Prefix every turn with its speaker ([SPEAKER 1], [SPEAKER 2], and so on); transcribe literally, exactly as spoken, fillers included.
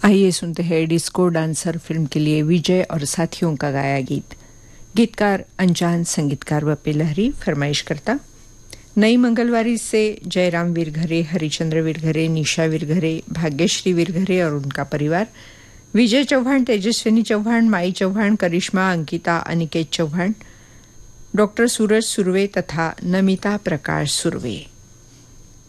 [SPEAKER 1] आइए सुनते हैं डिस्को डांसर फिल्म के लिए विजय और साथियों का गाया गीत। गीतकार अनजान, संगीतकार वपे लहरी। फरमाइश करता नई मंगलवारी से जयराम वीरघरे, हरिचंद्र वीरघरे, निशा वीरघरे, भाग्यश्री वीरघरे और उनका परिवार, विजय चौहान, तेजस्विनी चौहान, माई चौहान, करिश्मा, अंकिता, अनिकेत चौहान, डॉक्टर सूरज सुरवे तथा नमिता प्रकाश सुरवे।